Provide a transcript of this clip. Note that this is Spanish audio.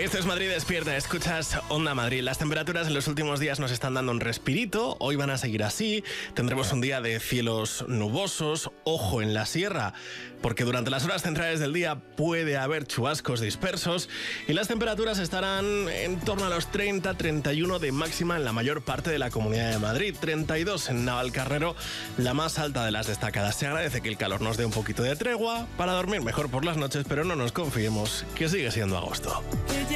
Esto es Madrid Despierta, escuchas Onda Madrid. Las temperaturas en los últimos días nos están dando un respirito, hoy van a seguir así, tendremos un día de cielos nubosos, ojo en la sierra, porque durante las horas centrales del día puede haber chubascos dispersos y las temperaturas estarán en torno a los 30-31 de máxima en la mayor parte de la Comunidad de Madrid, 32 en Navalcarnero, la más alta de las destacadas. Se agradece que el calor nos dé un poquito de tregua para dormir mejor por las noches, pero no nos confiemos que sigue siendo agosto.